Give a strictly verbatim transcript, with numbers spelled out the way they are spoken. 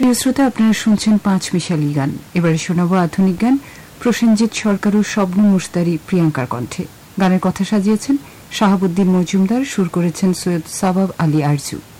প্রিয় শ্রোতা, আপনারা শুনছেন পাঁচ মিশালি গান। এবারে শোনাবো আধুনিক গান প্রসেনজিৎ সরকার ও শবনম মুশতারি প্রিয়াঙ্কার কণ্ঠে। গানের কথা সাজিয়েছেন শাহাবুদ্দিন মজুমদার, সুর করেছেন সৈয়দ সাবাব আলী আরজু।